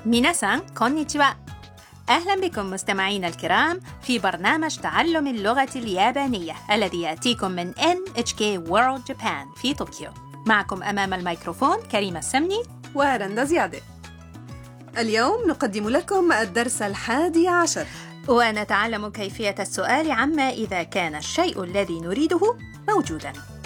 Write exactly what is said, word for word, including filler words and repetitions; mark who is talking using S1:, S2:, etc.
S1: ميناسان كونيتشوا. أهلا بكم مستمعينا الكرام في برنامج تعلم اللغة اليابانية الذي يأتيكم من إن إتش كي World Japan في طوكيو. معكم أمام الميكروفون كريمة السمني
S2: ورندا زيادة. اليوم نقدم لكم الدرس الحادي عشر،
S1: ونتعلم كيفية السؤال عما إذا كان الشيء الذي نريده موجوداً.